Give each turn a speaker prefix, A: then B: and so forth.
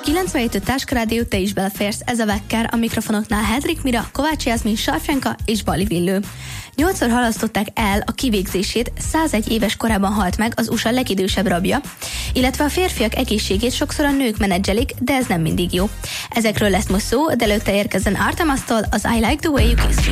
A: 97 Táskarádió, te is beleférsz, ez a Vekker, a mikrofonoknál Hedrik Mira, Kovács Jászmin, Sarfrenka és Bali Villő. 8-szor halasztották el a kivégzését, 101 éves korában halt meg az USA legidősebb rabja, illetve a férfiak egészségét sokszor a nők menedzselik, de ez nem mindig jó. Ezekről lesz most szó, de előtte érkezzen Artemastól az I Like the Way You Kiss Me.